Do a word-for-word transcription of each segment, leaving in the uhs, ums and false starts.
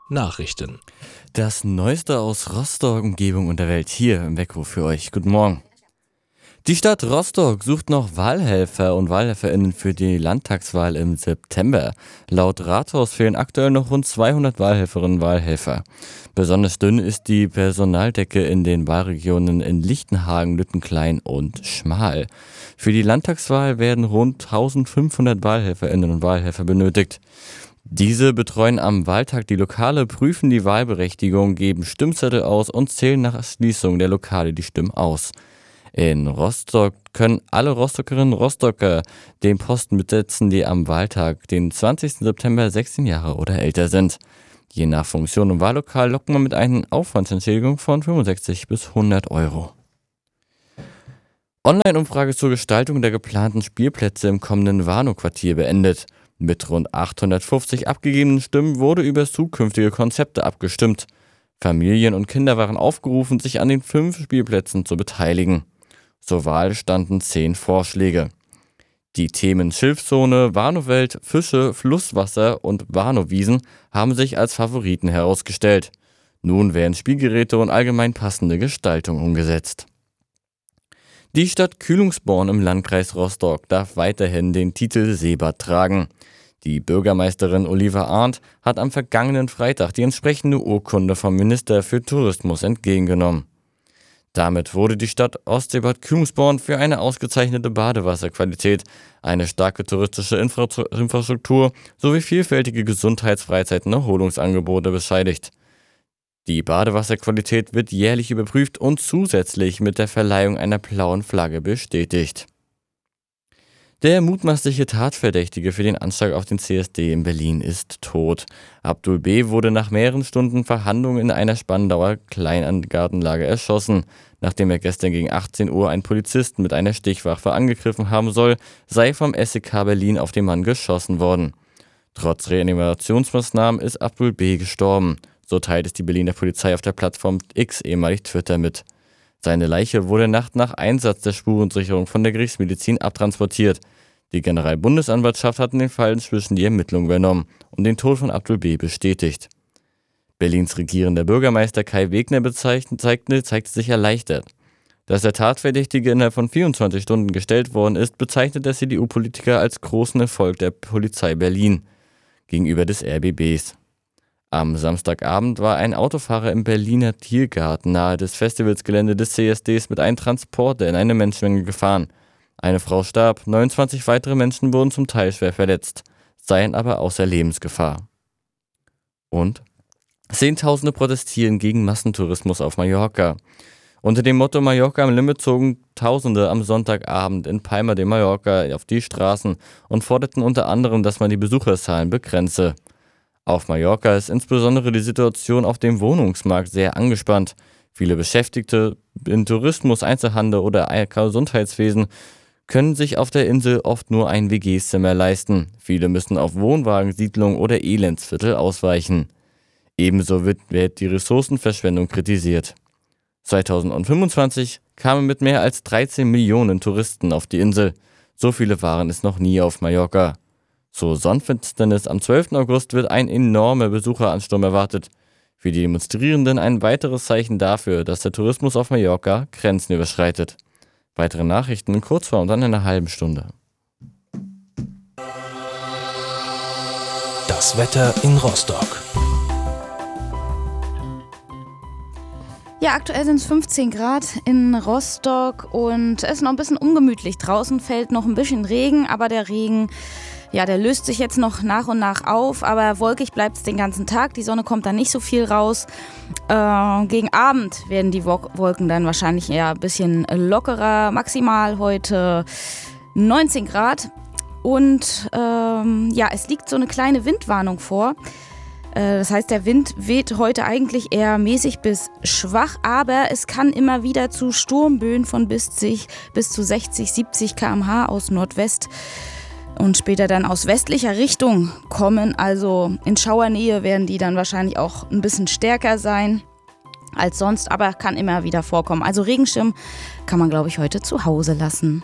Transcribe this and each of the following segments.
Nachrichten. Das Neueste aus Rostock, Umgebung und der Welt hier im Weckruf für euch. Guten Morgen. Die Stadt Rostock sucht noch Wahlhelfer und WahlhelferInnen für die Landtagswahl im September. Laut Rathaus fehlen aktuell noch rund zweihundert Wahlhelferinnen und Wahlhelfer. Besonders dünn ist die Personaldecke in den Wahlregionen in Lichtenhagen, Lüttenklein und Schmal. Für die Landtagswahl werden rund eintausendfünfhundert WahlhelferInnen und Wahlhelfer benötigt. Diese betreuen am Wahltag die Lokale, prüfen die Wahlberechtigung, geben Stimmzettel aus und zählen nach Schließung der Lokale die Stimmen aus. In Rostock können alle Rostockerinnen und Rostocker den Posten besetzen, die am Wahltag, den zwanzigsten September, sechzehn Jahre oder älter sind. Je nach Funktion im Wahllokal lockt man mit einer Aufwandsentschädigung von fünfundsechzig bis hundert Euro. Online-Umfrage zur Gestaltung der geplanten Spielplätze im kommenden Warnow-Quartier beendet. Mit rund achthundertfünfzig abgegebenen Stimmen wurde über zukünftige Konzepte abgestimmt. Familien und Kinder waren aufgerufen, sich an den fünf Spielplätzen zu beteiligen. Zur Wahl standen zehn Vorschläge. Die Themen Schilfzone, Warnowwelt, Fische, Flusswasser und Warnowwiesen haben sich als Favoriten herausgestellt. Nun werden Spielgeräte und allgemein passende Gestaltung umgesetzt. Die Stadt Kühlungsborn im Landkreis Rostock darf weiterhin den Titel Seebad tragen. Die Bürgermeisterin Oliva Arndt hat am vergangenen Freitag die entsprechende Urkunde vom Minister für Tourismus entgegengenommen. Damit wurde die Stadt Ostseebad Kühlungsborn für eine ausgezeichnete Badewasserqualität, eine starke touristische Infra- Infrastruktur sowie vielfältige Gesundheits-, Freizeit- und Erholungsangebote bescheinigt. Die Badewasserqualität wird jährlich überprüft und zusätzlich mit der Verleihung einer blauen Flagge bestätigt. Der mutmaßliche Tatverdächtige für den Anschlag auf den C S D in Berlin ist tot. Abdul B. wurde nach mehreren Stunden Verhandlungen in einer Spandauer Kleingartenlage erschossen. Nachdem er gestern gegen achtzehn Uhr einen Polizisten mit einer Stichwaffe angegriffen haben soll, sei vom S E K Berlin auf den Mann geschossen worden. Trotz Reanimationsmaßnahmen ist Abdul B. gestorben. So teilt es die Berliner Polizei auf der Plattform X, ehemalig Twitter, mit. Seine Leiche wurde Nacht nach Einsatz der Spurensicherung von der Gerichtsmedizin abtransportiert. Die Generalbundesanwaltschaft hat in dem Fall inzwischen die Ermittlungen übernommen und den Tod von Abdul B. bestätigt. Berlins regierender Bürgermeister Kai Wegner bezeichnet, zeigte, zeigte sich erleichtert. Dass der Tatverdächtige innerhalb von vierundzwanzig Stunden gestellt worden ist, bezeichnet der C D U-Politiker als großen Erfolg der Polizei Berlin gegenüber des R B Bs. Am Samstagabend war ein Autofahrer im Berliner Tiergarten nahe des Festivalsgelände des C S Ds mit einem Transporter in eine Menschenmenge gefahren. Eine Frau starb, neunundzwanzig weitere Menschen wurden zum Teil schwer verletzt, seien aber außer Lebensgefahr. Und? Zehntausende protestieren gegen Massentourismus auf Mallorca. Unter dem Motto Mallorca am Limit zogen Tausende am Sonntagabend in Palma de Mallorca auf die Straßen und forderten unter anderem, dass man die Besucherzahlen begrenze. Auf Mallorca ist insbesondere die Situation auf dem Wohnungsmarkt sehr angespannt. Viele Beschäftigte im Tourismus, Einzelhandel oder Gesundheitswesen können sich auf der Insel oft nur ein W G-Zimmer leisten. Viele müssen auf Wohnwagensiedlungen oder Elendsviertel ausweichen. Ebenso wird, wird die Ressourcenverschwendung kritisiert. zweitausendfünfundzwanzig kamen mit mehr als dreizehn Millionen Touristen auf die Insel. So viele waren es noch nie auf Mallorca. Zur Sonnenfinsternis am zwölften August wird ein enormer Besucheransturm erwartet. Für die Demonstrierenden ein weiteres Zeichen dafür, dass der Tourismus auf Mallorca Grenzen überschreitet. Weitere Nachrichten in Kurzform dann in einer halben Stunde. Das Wetter in Rostock. Ja, aktuell sind es fünfzehn Grad in Rostock und es ist noch ein bisschen ungemütlich. Draußen fällt noch ein bisschen Regen, aber der Regen, ja, der löst sich jetzt noch nach und nach auf, aber wolkig bleibt es den ganzen Tag. Die Sonne kommt dann nicht so viel raus. Äh, gegen Abend werden die Wolken dann wahrscheinlich eher ein bisschen lockerer. Maximal heute neunzehn Grad. Und ähm, ja, es liegt so eine kleine Windwarnung vor. Äh, das heißt, der Wind weht heute eigentlich eher mäßig bis schwach, aber es kann immer wieder zu Sturmböen von bis, bis zu sechzig, siebzig Kilometer pro Stunde aus Nordwest und später dann aus westlicher Richtung kommen. Also in Schauernähe werden die dann wahrscheinlich auch ein bisschen stärker sein als sonst, aber kann immer wieder vorkommen. Also Regenschirm kann man, glaube ich, heute zu Hause lassen.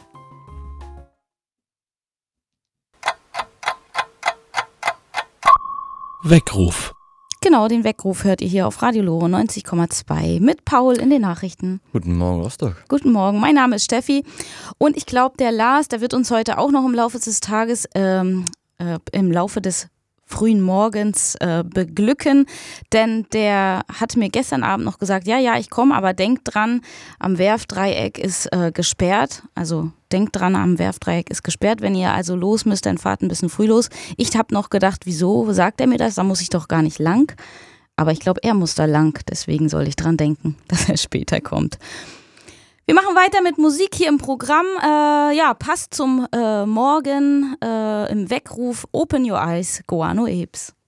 Weckruf. Genau, den Weckruf hört ihr hier auf Radio Lore neunzig Komma zwei mit Paul in den Nachrichten. Guten Morgen, Rostock. Guten Morgen, mein Name ist Steffi und ich glaube, der Lars, der wird uns heute auch noch im Laufe des Tages, ähm, äh, im Laufe des frühen Morgens äh, beglücken, denn der hat mir gestern Abend noch gesagt, ja, ja, ich komme, aber denkt dran, am Werfdreieck ist äh, gesperrt, also denkt dran, am Werfdreieck ist gesperrt, wenn ihr also los müsst, dann fahrt ein bisschen früh los. Ich habe noch gedacht, wieso sagt er mir das, da muss ich doch gar nicht lang, aber ich glaube, er muss da lang, deswegen soll ich dran denken, dass er später kommt. Wir machen weiter mit Musik hier im Programm. Äh, ja, passt zum äh, Morgen äh, im Weckruf Open Your Eyes, Guano Apes.